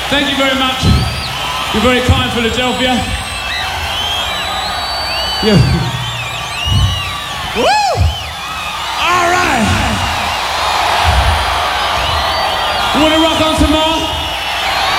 Thank you very much. You're very kind, Philadelphia. Yeah. Woo! All right. You want to rock on some more?